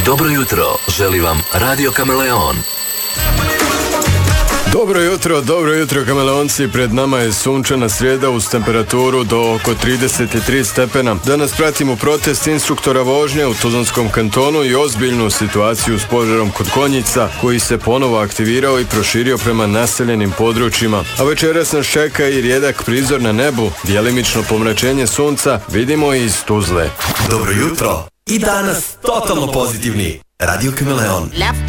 Dobro jutro, želi vam Radio Kameleon. Dobro jutro kameleonci, pred nama je sunčana srijeda uz temperaturu do oko 33 stepena. Danas pratimo protest instruktora vožnje u Tuzlanskom kantonu i ozbiljnu situaciju s požarom kod Konjica koji se ponovo aktivirao i proširio prema naseljenim područjima. A večeras nas čeka i rijedak prizor na nebu, djelimično pomračenje sunca vidimo i iz Tuzle. Dobro jutro i danas totalno pozitivni Radio Kameleon.